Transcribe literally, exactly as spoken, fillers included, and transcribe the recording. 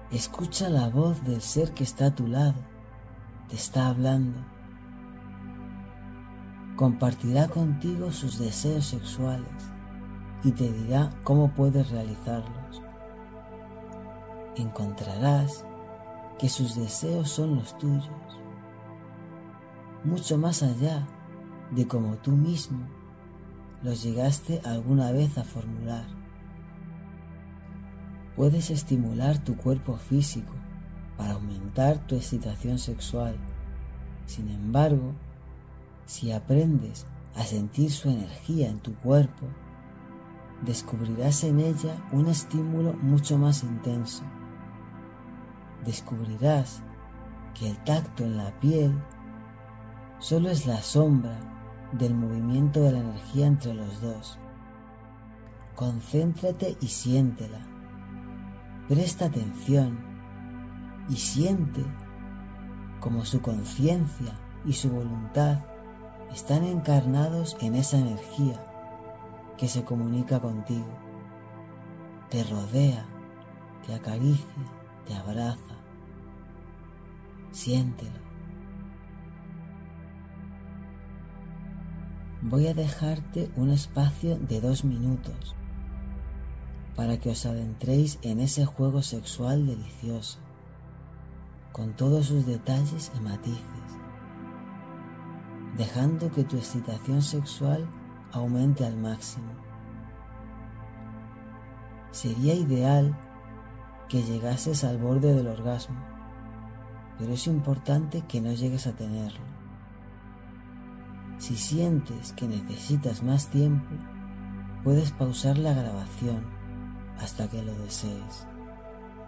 Escucha la voz del ser que está a tu lado, te está hablando. Compartirá contigo sus deseos sexuales y te dirá cómo puedes realizarlos. Encontrarás que sus deseos son los tuyos, mucho más allá de cómo tú mismo los llegaste alguna vez a formular. Puedes estimular tu cuerpo físico para aumentar tu excitación sexual. Sin embargo, si aprendes a sentir su energía en tu cuerpo, descubrirás en ella un estímulo mucho más intenso. Descubrirás que el tacto en la piel solo es la sombra del movimiento de la energía entre los dos. Concéntrate y siéntela. Presta atención y siente cómo su conciencia y su voluntad están encarnados en esa energía que se comunica contigo, te rodea, te acaricia, te abraza. Siéntelo. Voy a dejarte un espacio de dos minutos para que os adentréis en ese juego sexual delicioso, con todos sus detalles y matices, dejando que tu excitación sexual aumente al máximo. Sería ideal que llegases al borde del orgasmo, pero es importante que no llegues a tenerlo. Si sientes que necesitas más tiempo, puedes pausar la grabación hasta que lo desees.